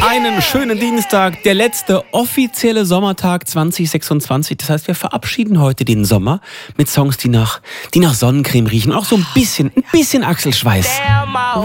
Einen schönen Dienstag, der letzte offizielle Sommertag 2026. Das heißt, wir verabschieden heute den Sommer mit Songs, die nach Sonnencreme riechen. Auch so ein bisschen Achselschweiß.